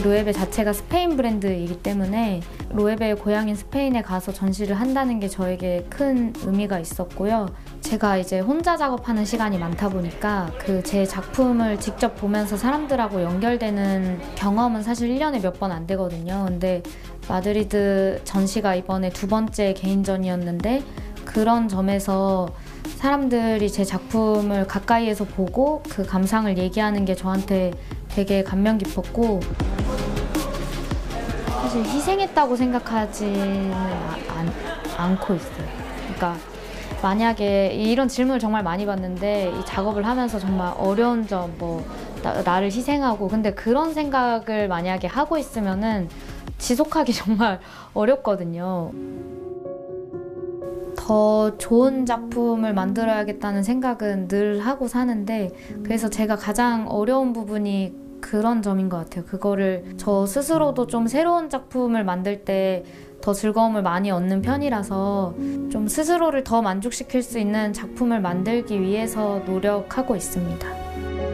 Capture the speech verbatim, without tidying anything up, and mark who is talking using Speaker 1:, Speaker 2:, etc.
Speaker 1: 로에베 자체가 스페인 브랜드이기 때문에 로에베의 고향인 스페인에 가서 전시를 한다는 게 저에게 큰 의미가 있었고요. 제가 이제 혼자 작업하는 시간이 많다 보니까 그 제 작품을 직접 보면서 사람들하고 연결되는 경험은 사실 일 년에 몇 번 안 되거든요. 근데 마드리드 전시가 이번에 두 번째 개인전이었는데 그런 점에서 사람들이 제 작품을 가까이에서 보고 그 감상을 얘기하는 게 저한테 되게 감명 깊었고, 사실 희생했다고 생각하지는 않, 않고 있어요. 그러니까 만약에 이런 질문을 정말 많이 받는데 이 작업을 하면서 정말 어려운 점, 뭐 나, 나를 희생하고, 근데 그런 생각을 만약에 하고 있으면은 지속하기 정말 어렵거든요. 더 좋은 작품을 만들어야겠다는 생각은 늘 하고 사는데, 그래서 제가 가장 어려운 부분이 그런 점인 것 같아요. 그거를 저 스스로도 좀 새로운 작품을 만들 때 더 즐거움을 많이 얻는 편이라서 좀 스스로를 더 만족시킬 수 있는 작품을 만들기 위해서 노력하고 있습니다.